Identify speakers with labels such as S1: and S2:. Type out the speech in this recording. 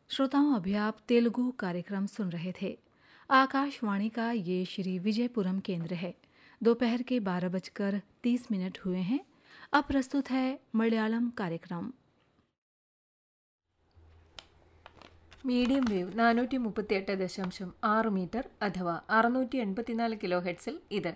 S1: श्रोताओं, अभी आप तेलुगु कार्यक्रम सुन रहे थे। आकाशवाणी का ये श्री विजयपुरम केंद्र है। दोपहर के 12:30 हुए हैं। अब प्रस्तुत है मलयालम कार्यक्रम।
S2: മീഡിയം വേവ് 438.6 മീറ്റർ അഥവാ 684 കിലോ ഹെഡ്സിൽ ഇത്